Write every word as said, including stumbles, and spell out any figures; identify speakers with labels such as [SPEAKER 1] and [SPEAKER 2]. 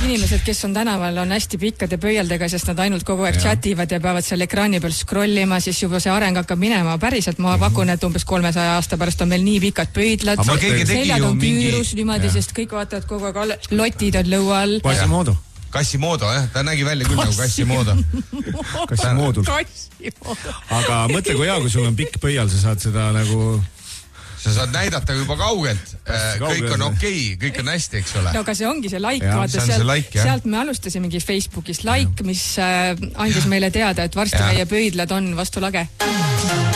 [SPEAKER 1] inimesed, kes on tänaval, on hästi pikkade pöialdega, sest nad ainult kogu aeg chativad ja peavad seal ekraani peal scrollima, siis juba see areng hakkab minema päriselt. Ma pakun, et umbes kolmesaja aasta pärast on meil nii pikad pöidlad. Seljad on küürus niimoodi, sest kõik vaatavad kogu aeg, lotid on lõual.
[SPEAKER 2] Quasimodo.
[SPEAKER 3] Quasimodo, jah. Ta nägi välja küll nagu Quasimodo.
[SPEAKER 2] Quasimodo. Aga mõtle, kui hea, kui sul on pikk pöial, sa saad seda nagu...
[SPEAKER 3] Sa saad näidata juba kaugelt. Kõik on okei, kõik on hästi, eks ole.
[SPEAKER 1] No aga see ongi see like, vaata sealt, like, sealt me alustasimegi Facebookis like, mis andis meile teada, et varsti meie pöidlad on vastu lage.